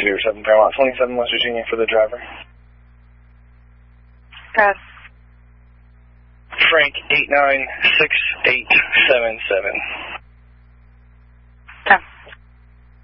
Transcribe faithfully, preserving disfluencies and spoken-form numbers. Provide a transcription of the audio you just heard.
zero seven Paramount twenty-seven West Virginia for the driver. Pass. Frank eight nine six eight seven seven.